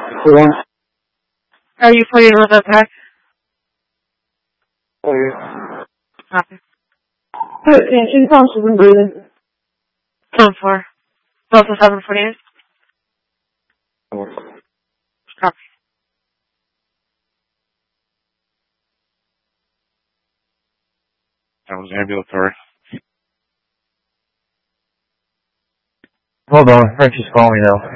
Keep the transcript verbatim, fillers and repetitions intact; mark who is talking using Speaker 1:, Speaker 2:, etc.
Speaker 1: Hold on.
Speaker 2: Are you putting on the pack?
Speaker 1: Oh, yeah.
Speaker 2: Copy.
Speaker 1: Hey, Angie, how much has been breathing?
Speaker 2: ten four. Delta seven forty-eight. Copy.
Speaker 3: That was ambulatory.
Speaker 1: Hold on, Frankie's calling me now.